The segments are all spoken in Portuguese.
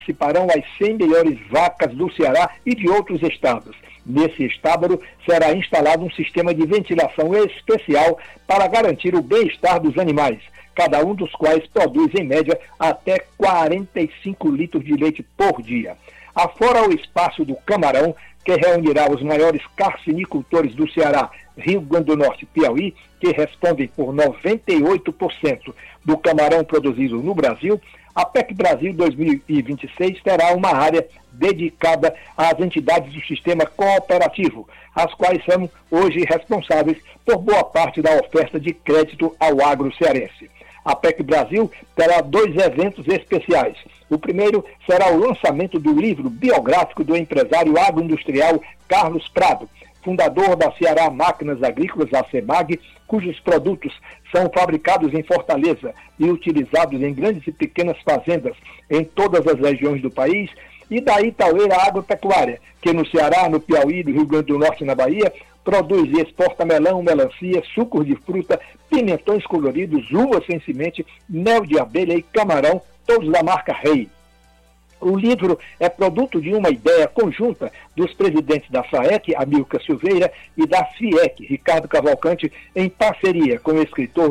participarão as 100 melhores vacas do Ceará e de outros estados. Nesse estábulo será instalado um sistema de ventilação especial para garantir o bem-estar dos animais, cada um dos quais produz em média até 45 litros de leite por dia. Afora o espaço do Camarão, que reunirá os maiores carcinicultores do Ceará, Rio Grande do Norte e Piauí, que respondem por 98% do camarão produzido no Brasil, a PEC Brasil 2026 terá uma área dedicada às entidades do sistema cooperativo, as quais são hoje responsáveis por boa parte da oferta de crédito ao agro cearense. A PEC Brasil terá 2 eventos especiais. O primeiro será o lançamento do livro biográfico do empresário agroindustrial Carlos Prado, fundador da Ceará Máquinas Agrícolas, a CEMAG, cujos produtos são fabricados em Fortaleza e utilizados em grandes e pequenas fazendas em todas as regiões do país, e da Itaueira Agropecuária, que no Ceará, no Piauí, no Rio Grande do Norte e na Bahia, produz e exporta melão, melancia, sucos de fruta, pimentões coloridos, uvas sem semente, mel de abelha e camarão, todos da marca Rei. O livro é produto de uma ideia conjunta dos presidentes da FAEC, Amilcar Silveira, e da FIEC, Ricardo Cavalcante, em parceria com o escritor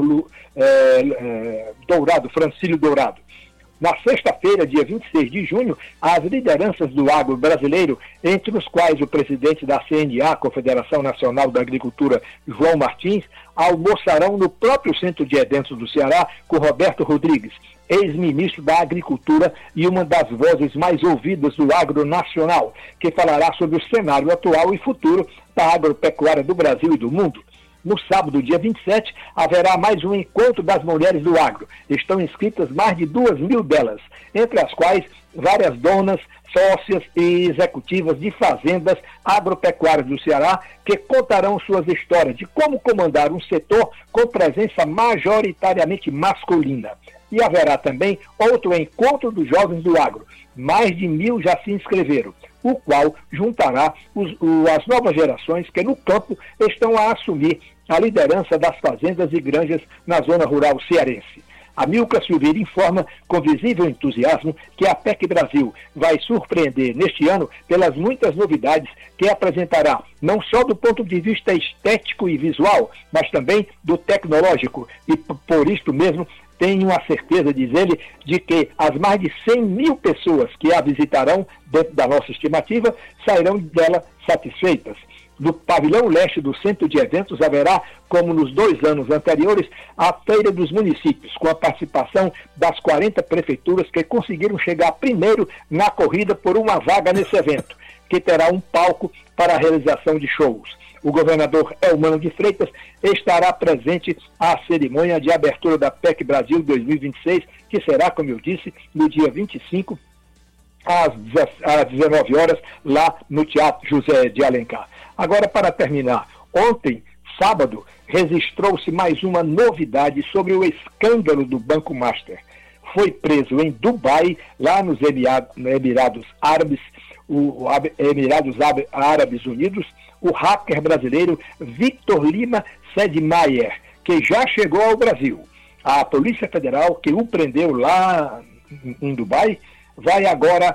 Francílio Dourado. Na sexta-feira, dia 26 de junho, as lideranças do agro brasileiro, entre os quais o presidente da CNA, Confederação Nacional da Agricultura, João Martins, almoçarão no próprio Centro de Eventos do Ceará com Roberto Rodrigues, ex-ministro da Agricultura e uma das vozes mais ouvidas do agro nacional, que falará sobre o cenário atual e futuro da agropecuária do Brasil e do mundo. No sábado, dia 27, haverá mais um encontro das mulheres do agro. Estão inscritas mais de 2.000 delas, entre as quais várias donas, sócias e executivas de fazendas agropecuárias do Ceará, que contarão suas histórias de como comandar um setor com presença majoritariamente masculina. E haverá também outro encontro dos jovens do agro. Mais de 1.000 já se inscreveram, o qual juntará as novas gerações que no campo estão a assumir a liderança das fazendas e granjas na zona rural cearense. Amilcar Silveira informa com visível entusiasmo que a PEC Brasil vai surpreender neste ano pelas muitas novidades que apresentará, não só do ponto de vista estético e visual, mas também do tecnológico, e por isto mesmo tenho a certeza, diz ele, de que as mais de 100.000 pessoas que a visitarão, dentro da nossa estimativa, sairão dela satisfeitas. No pavilhão leste do Centro de Eventos haverá, como nos 2 anos anteriores, a Feira dos Municípios, com a participação das 40 prefeituras que conseguiram chegar primeiro na corrida por uma vaga nesse evento, que terá um palco para a realização de shows. O governador Elmano de Freitas estará presente à cerimônia de abertura da PEC Brasil 2026, que será, como eu disse, no dia 25, às 19 horas, lá no Teatro José de Alencar. Agora, para terminar, ontem, sábado, registrou-se mais uma novidade sobre o escândalo do Banco Master. Foi preso em Dubai, lá nos Emirados Árabes Unidos, o hacker brasileiro Victor Lima Sedmaier, que já chegou ao Brasil. A Polícia Federal, que o prendeu lá em Dubai, vai agora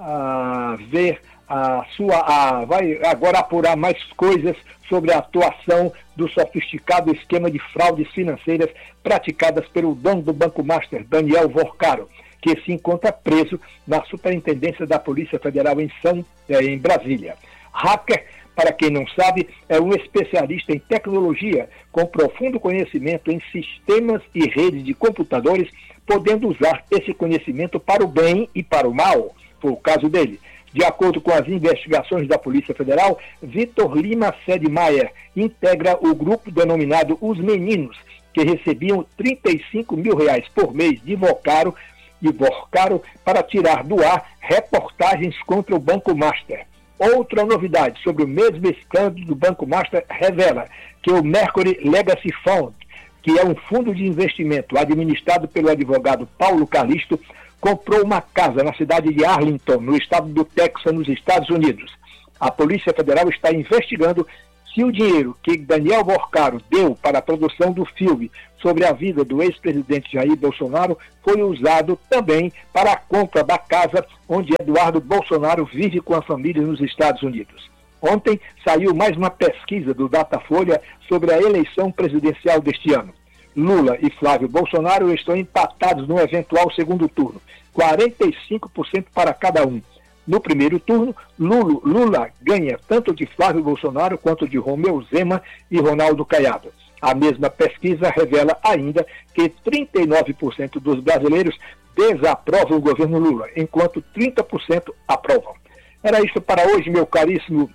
vai agora apurar mais coisas sobre a atuação do sofisticado esquema de fraudes financeiras praticadas pelo dono do Banco Master, Daniel Vorcaro, que se encontra preso na Superintendência da Polícia Federal em Brasília. Hacker, para quem não sabe, é um especialista em tecnologia com profundo conhecimento em sistemas e redes de computadores, podendo usar esse conhecimento para o bem e para o mal. Foi o caso dele. De acordo com as investigações da Polícia Federal, Victor Lima Sedmaier integra o grupo denominado Os Meninos, que recebiam R$35 mil por mês de Vorcaro para tirar do ar reportagens contra o Banco Master. Outra novidade sobre o mesmo escândalo do Banco Master revela que o Mercury Legacy Fund, que é um fundo de investimento administrado pelo advogado Paulo Calisto, comprou uma casa na cidade de Arlington, no estado do Texas, nos Estados Unidos. A Polícia Federal está investigando Se o dinheiro que Daniel Borcaro deu para a produção do filme sobre a vida do ex-presidente Jair Bolsonaro foi usado também para a compra da casa onde Eduardo Bolsonaro vive com a família nos Estados Unidos. Ontem saiu mais uma pesquisa do Datafolha sobre a eleição presidencial deste ano. Lula e Flávio Bolsonaro estão empatados no eventual segundo turno, 45% para cada um. No primeiro turno, Lula ganha tanto de Flávio Bolsonaro quanto de Romeu Zema e Ronaldo Caiado. A mesma pesquisa revela ainda que 39% dos brasileiros desaprovam o governo Lula, enquanto 30% aprovam. Era isso para hoje, meu caríssimo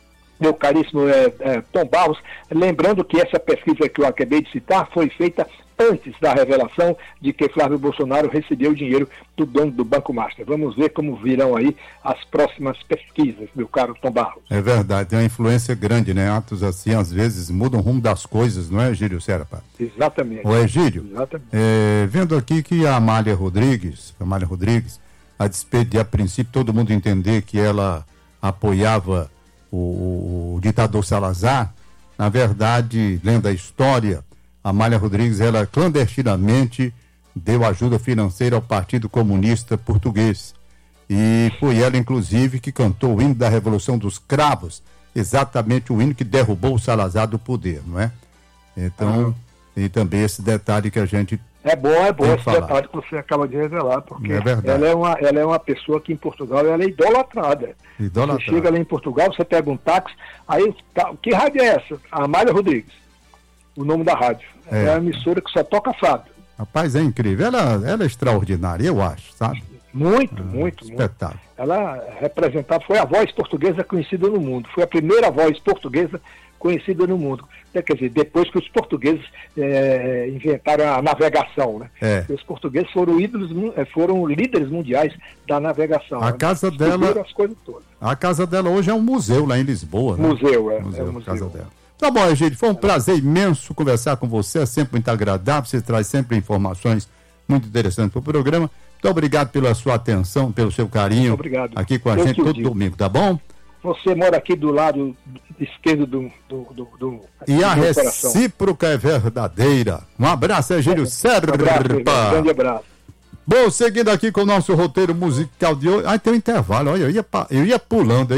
Tom Barros, lembrando que essa pesquisa que eu acabei de citar foi feita antes da revelação de que Flávio Bolsonaro recebeu dinheiro do dono do Banco Master. Vamos ver como virão aí as próximas pesquisas, meu caro Tom Barros. É verdade, tem uma influência grande, né? Atos assim, às vezes, mudam o rumo das coisas, não é, Egídio Serpa? Exatamente. Ô, Egídio, vendo aqui que a Amália Rodrigues, a despeito de, a princípio, todo mundo entender que ela apoiava o ditador Salazar, na verdade, lendo a história, a Amália Rodrigues, ela clandestinamente deu ajuda financeira ao Partido Comunista Português. E foi ela, inclusive, que cantou o hino da Revolução dos Cravos, exatamente o hino que derrubou o Salazar do poder, não é? Então, tem também esse detalhe que a gente... É bom esse detalhe que você acaba de revelar, porque ela é uma pessoa que em Portugal ela é idolatrada. Você chega ali em Portugal, você pega um táxi, aí, que rádio é essa? A Amália Rodrigues, o nome da rádio. É uma emissora que só toca fado. Rapaz, é incrível. Ela é extraordinária, eu acho, sabe? Muito. Espetáculo. Ela representava, foi a voz portuguesa conhecida no mundo. Foi a primeira voz portuguesa conhecida no mundo. Quer dizer, depois que os portugueses inventaram a navegação, né? Os portugueses foram líderes mundiais da navegação. A casa dela, as coisas todas. A casa dela hoje é um museu lá em Lisboa, né? Museu, a casa dela. Tá bom, Egídio, foi um prazer imenso conversar com você, é sempre muito agradável, você traz sempre informações muito interessantes para o programa. Muito obrigado pela sua atenção, pelo seu carinho. Obrigado. Aqui com a gente todo domingo, tá bom? Você mora aqui do lado esquerdo do e a recíproca é verdadeira. Um abraço, Egídio Serpa. Um grande abraço. Bom, seguindo aqui com o nosso roteiro musical de hoje. Tem um intervalo, olha, eu ia pulando.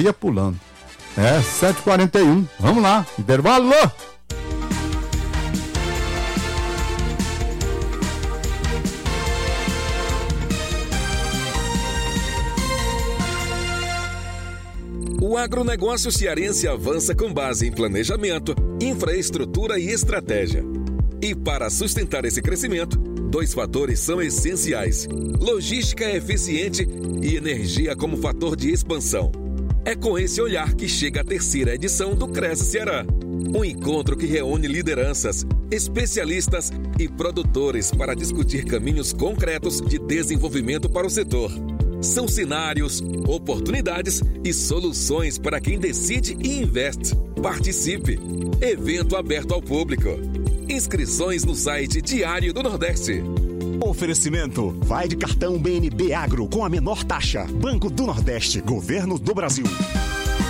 7h41. Vamos lá, intervalo! O agronegócio cearense avança com base em planejamento, infraestrutura e estratégia. E para sustentar esse crescimento, 2 fatores são essenciais: logística eficiente e energia como fator de expansão. É com esse olhar que chega a 3ª edição do Cresce Ceará. Um encontro que reúne lideranças, especialistas e produtores para discutir caminhos concretos de desenvolvimento para o setor. São cenários, oportunidades e soluções para quem decide e investe. Participe! Evento aberto ao público. Inscrições no site Diário do Nordeste. Oferecimento: vai de cartão BNB Agro com a menor taxa. Banco do Nordeste, Governo do Brasil.